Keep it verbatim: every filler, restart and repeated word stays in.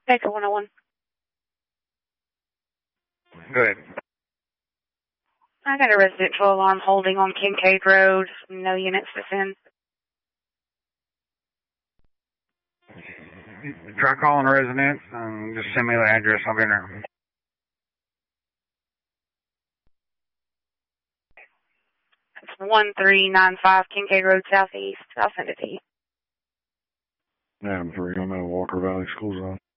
Baker one oh one. Go ahead. I got a residential alarm holding on Kincaid Road. No units to send. Try calling the residence and just send me the address. I'll be in there. It's one three nine five Kincaid Road Southeast. I'll send it to you. Adam three, I'm at Walker Valley School Zone.